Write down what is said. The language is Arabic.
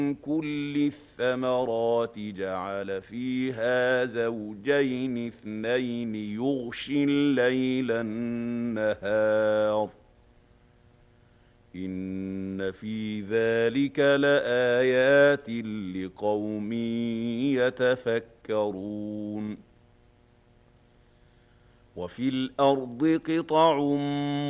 كل الثمرات جعل فيها زوجين اثنين يغشي الليل النهار إن في ذلك لآيات لقوم يتفكرون وفي الأرض قطع